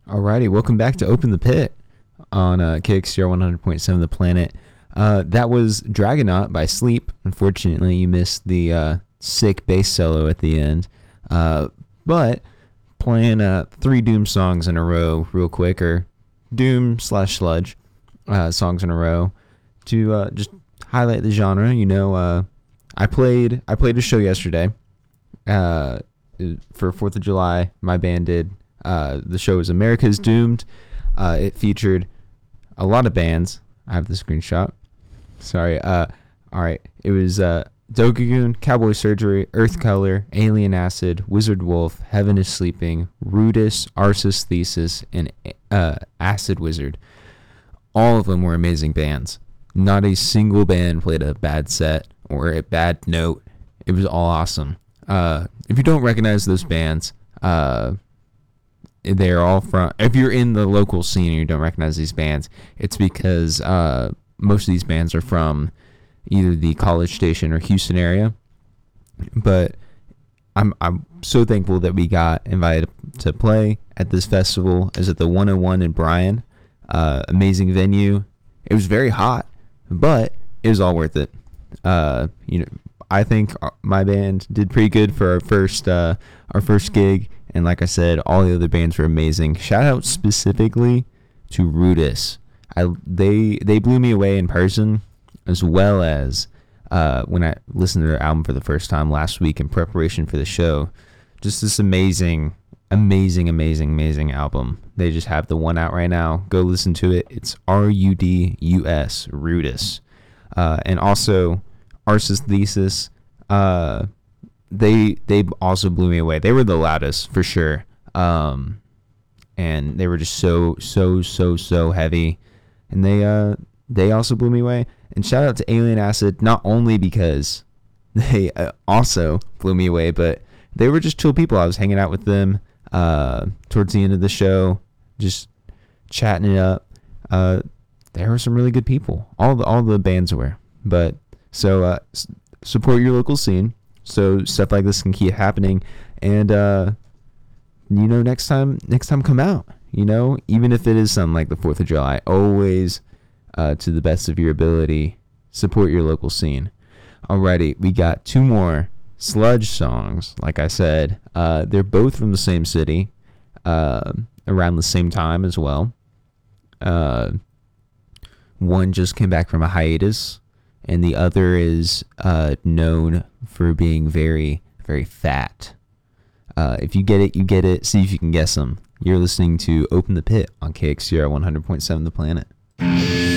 Alrighty, welcome back to Open the Pit on KXCR 100.7 The Planet. That was Dragonaut by Sleep. Unfortunately, you missed the sick bass solo at the end. But playing three Doom songs in a row real quick, or Doom slash Sludge songs in a row to just highlight the genre. I played a show yesterday for 4th of July. My band did. The show was America's Doomed. It featured a lot of bands. I have the screenshot. Sorry. All right. It was Dogagoon, Cowboy Surgery, Earth Color, Alien Acid, Wizard Wolf, Heaven is Sleeping, Rudis, Arsis Thesis, and Acid Wizard. All of them were amazing bands. Not a single band played a bad set or a bad note. It was all awesome. If you don't recognize those bands, they're all from, if you're in the local scene and you don't recognize these bands, it's because most of these bands are from either the College Station or Houston area. But I'm so thankful that we got invited to play at this festival. Is at the 101 in Bryan. Amazing venue. It was very hot, but it was all worth it. I think my band did pretty good for our first gig. And like I said, all the other bands were amazing. Shout out specifically to Rudis. They blew me away in person, as well as when I listened to their album for the first time last week in preparation for the show. Just this amazing album. They just have the one out right now. Go listen to it. It's Rudus, Rudis. And also Arsis Thesis. They also blew me away. They were the loudest for sure. And they were just so heavy. And they also blew me away. And shout out to Alien Acid, not only because they also blew me away, but they were just chill people. I was hanging out with them towards the end of the show, just chatting it up. There were some really good people. All the bands were. But so support your local scene, so stuff like this can keep happening. And next time come out. Even if it is something like the 4th of July, always to the best of your ability, support your local scene. Alrighty, we got two more Sludge songs. Like I said, they're both from the same city, around the same time as well. One just came back from a hiatus, and the other is known for being very, very fat. If you get it, you get it. See if you can guess them. You're listening to Open the Pit on KXCR 100.7 The Planet.